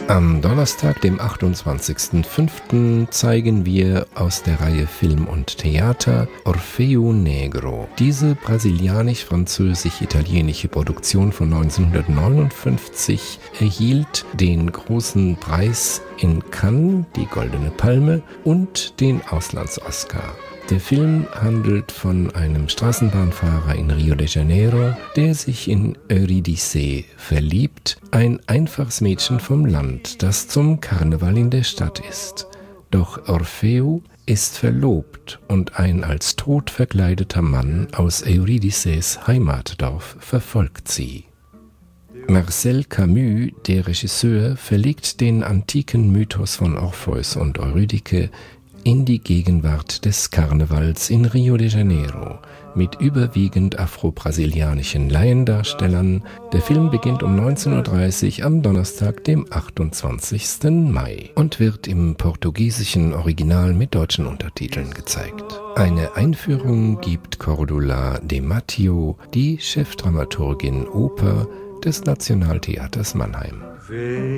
Am Donnerstag, dem 28.05. zeigen wir aus der Reihe Film und Theater Orfeo Negro. Diese brasilianisch-französisch-italienische Produktion von 1959 erhielt den großen Preis in Cannes, die Goldene Palme, und den Auslands-Oscar. Der Film handelt von einem Straßenbahnfahrer in Rio de Janeiro, der sich in Eurídice verliebt, ein einfaches Mädchen vom Land, das zum Karneval in der Stadt ist. Doch Orfeo ist verlobt und ein als tot verkleideter Mann aus Eurídices Heimatdorf verfolgt sie. Marcel Camus, der Regisseur, verlegt den antiken Mythos von Orpheus und Eurydike in die Gegenwart des Karnevals in Rio de Janeiro mit überwiegend afro-brasilianischen Laiendarstellern. Der Film beginnt um 19:30 Uhr am Donnerstag, dem 28. Mai und wird im portugiesischen Original mit deutschen Untertiteln gezeigt. Eine Einführung gibt Cordula de Matteo, die Chefdramaturgin Oper des Nationaltheaters Mannheim.